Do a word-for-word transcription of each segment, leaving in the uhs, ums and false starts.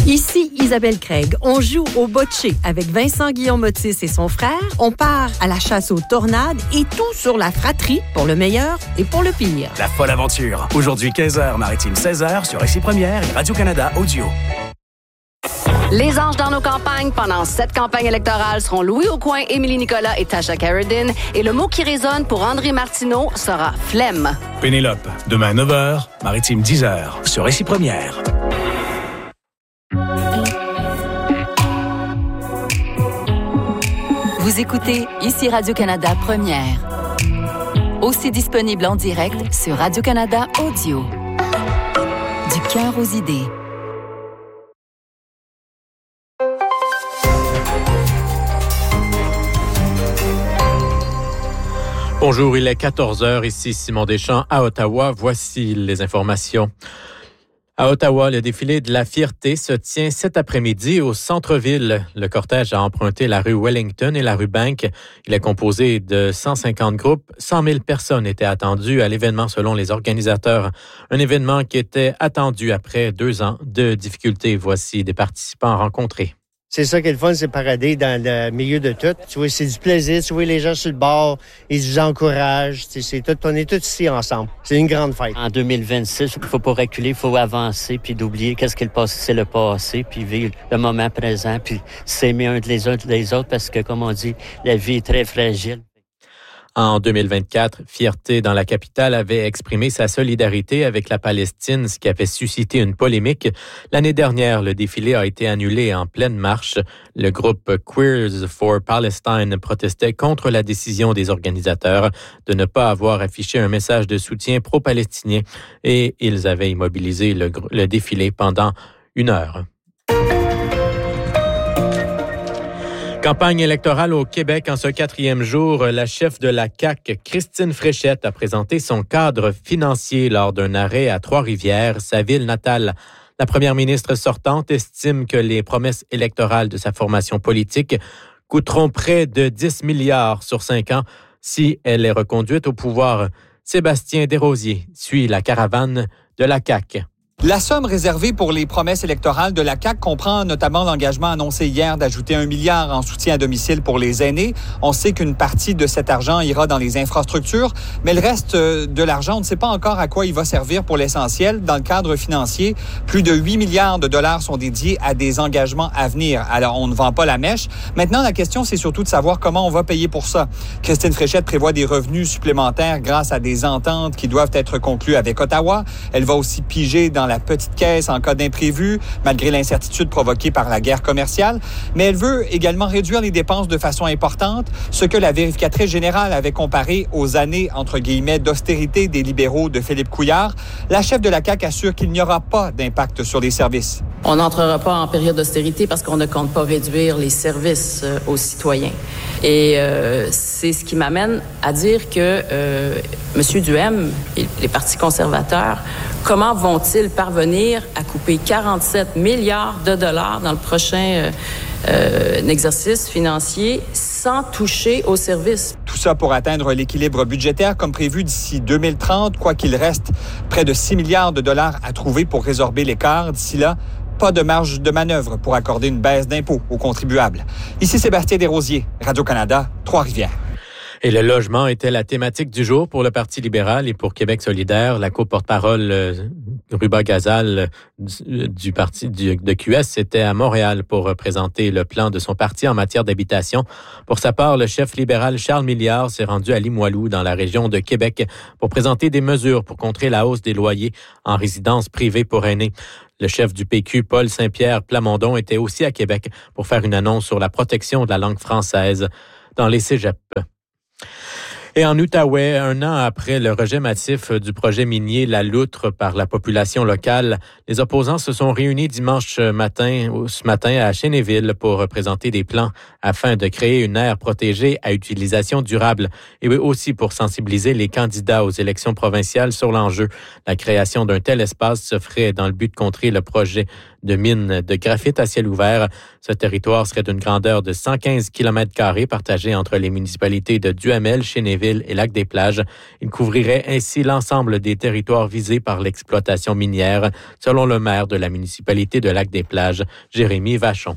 Ici Isabelle Craig. On joue au bocce avec Vincent Guillaume-Otis et son frère. On part à la chasse aux tornades et tout sur la fratrie pour le meilleur et pour le pire. La folle aventure. Aujourd'hui quinze heures, Maritime seize heures sur Récit Première et Radio-Canada Audio. Les anges dans nos campagnes pendant cette campagne électorale seront Louis Aucoin, Émilie Nicolas et Tasha Carradine. Et le mot qui résonne pour André Martineau sera flemme. Pénélope, demain neuf heures, Maritime dix heures sur Récit Première. Vous écoutez ici Radio-Canada Première. Aussi disponible en direct sur Radio-Canada Audio. Du cœur aux idées. Bonjour, il est quatorze heures, ici Simon Deschamps à Ottawa. Voici les informations. À Ottawa, le défilé de la fierté se tient cet après-midi au centre-ville. Le cortège a emprunté la rue Wellington et la rue Bank. Il est composé de cent cinquante groupes. cent mille personnes étaient attendues à l'événement selon les organisateurs. Un événement qui était attendu après deux ans de difficultés. Voici des participants rencontrés. C'est ça qui est le fun, c'est parader dans le milieu de tout. Tu vois, c'est du plaisir. Tu vois les gens sur le bord, ils vous encouragent. Tu sais, c'est tout, on est tous ici ensemble. C'est une grande fête. En deux mille vingt-six, il ne faut pas reculer, il faut avancer, puis d'oublier qu'est-ce qui est le passé, c'est le passé, puis vivre le moment présent, puis s'aimer un les autres les autres, parce que, comme on dit, la vie est très fragile. En deux mille vingt-quatre, Fierté dans la capitale avait exprimé sa solidarité avec la Palestine, ce qui avait suscité une polémique. L'année dernière, le défilé a été annulé en pleine marche. Le groupe Queers for Palestine protestait contre la décision des organisateurs de ne pas avoir affiché un message de soutien pro-palestinien et ils avaient immobilisé le, le défilé pendant une heure. Campagne électorale au Québec en ce quatrième jour. La chef de la C A Q, Christine Fréchette, a présenté son cadre financier lors d'un arrêt à Trois-Rivières, sa ville natale. La première ministre sortante estime que les promesses électorales de sa formation politique coûteront près de dix milliards sur cinq ans si elle est reconduite au pouvoir. Sébastien Desrosiers suit la caravane de la C A Q. La somme réservée pour les promesses électorales de la C A Q comprend notamment l'engagement annoncé hier d'ajouter un milliard en soutien à domicile pour les aînés. On sait qu'une partie de cet argent ira dans les infrastructures, mais le reste de l'argent, on ne sait pas encore à quoi il va servir pour l'essentiel. Dans le cadre financier, plus de huit milliards de dollars sont dédiés à des engagements à venir. Alors, on ne vend pas la mèche. Maintenant, la question, c'est surtout de savoir comment on va payer pour ça. Christine Fréchette prévoit des revenus supplémentaires grâce à des ententes qui doivent être conclues avec Ottawa. Elle va aussi piger dans la petite caisse en cas d'imprévu, malgré l'incertitude provoquée par la guerre commerciale. Mais elle veut également réduire les dépenses de façon importante, ce que la vérificatrice générale avait comparé aux années, entre guillemets, d'austérité des libéraux de Philippe Couillard. La chef de la C A Q assure qu'il n'y aura pas d'impact sur les services. On n'entrera pas en période d'austérité parce qu'on ne compte pas réduire les services euh, aux citoyens. Et euh, c'est ce qui m'amène à dire que euh, M. Duhem et les partis conservateurs, comment vont-ils parvenir à couper quarante-sept milliards de dollars dans le prochain euh, euh, exercice financier sans toucher aux services? Tout ça pour atteindre l'équilibre budgétaire comme prévu d'ici deux mille trente, quoi qu'il reste près de six milliards de dollars à trouver pour résorber l'écart. D'ici là, pas de marge de manœuvre pour accorder une baisse d'impôts aux contribuables. Ici Sébastien Desrosiers, Radio-Canada, Trois-Rivières. Et le logement était la thématique du jour pour le Parti libéral et pour Québec solidaire. La co-porte-parole euh, Ruba Gazal du, du parti du, de Q S était à Montréal pour présenter le plan de son parti en matière d'habitation. Pour sa part, le chef libéral Charles Milliard s'est rendu à Limoilou dans la région de Québec pour présenter des mesures pour contrer la hausse des loyers en résidence privée pour aînés. Le chef du P Q, Paul Saint-Pierre Plamondon, était aussi à Québec pour faire une annonce sur la protection de la langue française dans les cégeps. Et en Outaouais, un an après le rejet massif du projet minier La Loutre par la population locale, les opposants se sont réunis dimanche matin, ce matin à Chénéville pour présenter des plans afin de créer une aire protégée à utilisation durable et aussi pour sensibiliser les candidats aux élections provinciales sur l'enjeu. La création d'un tel espace se ferait dans le but de contrer le projet de mine de graphite à ciel ouvert. Ce territoire serait d'une grandeur de cent quinze kilomètres carrés partagé entre les municipalités de Duhamel, Chénéville Blainville et Lac-des-Plages. Il couvrirait ainsi l'ensemble des territoires visés par l'exploitation minière, selon le maire de la municipalité de Lac-des-Plages, Jérémy Vachon.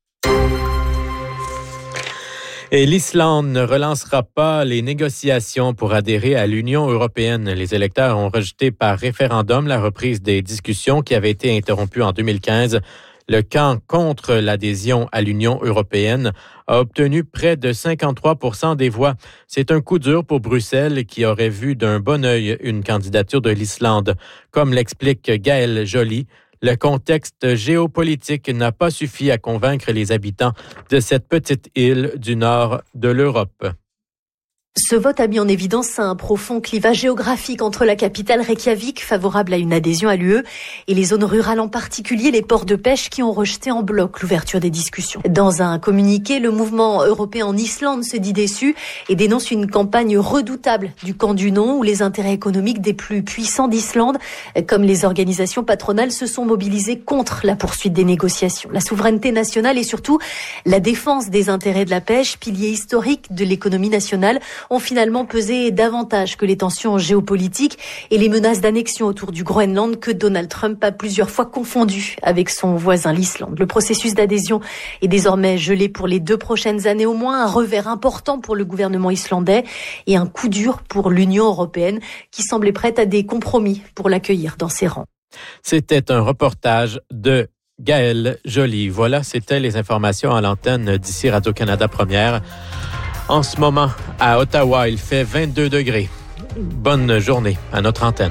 Et l'Islande ne relancera pas les négociations pour adhérer à l'Union européenne. Les électeurs ont rejeté par référendum la reprise des discussions qui avaient été interrompues en deux mille quinze. Le camp contre l'adhésion à l'Union européenne a obtenu près de cinquante-trois pour cent des voix. C'est un coup dur pour Bruxelles qui aurait vu d'un bon œil une candidature de l'Islande. Comme l'explique Gaël Joly, le contexte géopolitique n'a pas suffi à convaincre les habitants de cette petite île du nord de l'Europe. Ce vote a mis en évidence un profond clivage géographique entre la capitale Reykjavik, favorable à une adhésion à l'U E, et les zones rurales, en particulier les ports de pêche qui ont rejeté en bloc l'ouverture des discussions. Dans un communiqué, le mouvement européen en Islande se dit déçu et dénonce une campagne redoutable du camp du non, où les intérêts économiques des plus puissants d'Islande, comme les organisations patronales, se sont mobilisés contre la poursuite des négociations. La souveraineté nationale et surtout la défense des intérêts de la pêche, pilier historique de l'économie nationale, ont finalement pesé davantage que les tensions géopolitiques et les menaces d'annexion autour du Groenland que Donald Trump a plusieurs fois confondu avec son voisin l'Islande. Le processus d'adhésion est désormais gelé pour les deux prochaines années au moins, un revers important pour le gouvernement islandais et un coup dur pour l'Union européenne qui semblait prête à des compromis pour l'accueillir dans ses rangs. C'était un reportage de Gaël Joly. Voilà, c'était les informations à l'antenne d'ici Radio-Canada Première. En ce moment, à Ottawa, il fait vingt-deux degrés. Bonne journée à notre antenne.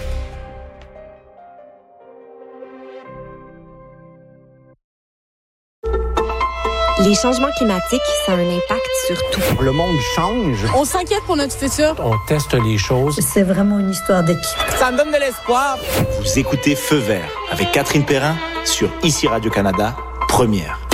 Les changements climatiques, ça a un impact sur tout. Le monde change. On s'inquiète pour notre futur. On teste les choses. C'est vraiment une histoire d'équipe. Ça me donne de l'espoir. Vous écoutez Feu vert avec Catherine Perrin sur Ici Radio-Canada Première.